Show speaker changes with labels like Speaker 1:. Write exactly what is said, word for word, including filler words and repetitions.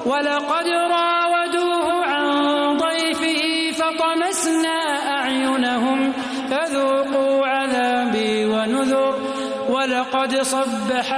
Speaker 1: ولقد راودوه عن ضيفه فطمسنا أعينهم فذوقوا عذابي ونذر ولقد صبح